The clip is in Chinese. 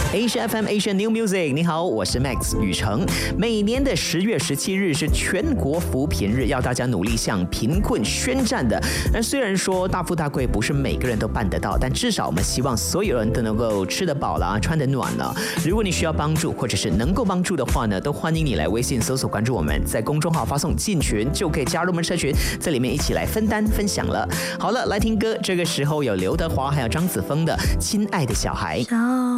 Asia FM Asia New Music， 你好，我是 Max 宇成。每年的10月17日是全国扶贫日，要大家努力向贫困宣战的。那虽然说大富大贵不是每个人都办得到，但至少我们希望所有人都能够吃得饱啦，穿得暖了。如果你需要帮助，或者是能够帮助的话呢，都欢迎你来微信搜索关注我们，在公众号发送进群就可以加入我们社群，在里面一起来分担分享了。好了，来听歌，这个时候有刘德华还有张子枫的《亲爱的小孩》。